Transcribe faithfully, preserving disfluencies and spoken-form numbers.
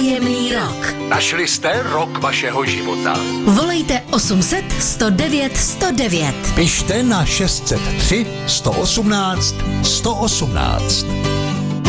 Příjemný rok. Našli jste rok vašeho života? Volejte osm set sto devět sto devět. Pište na šest set tři sto osmnáct sto osmnáct.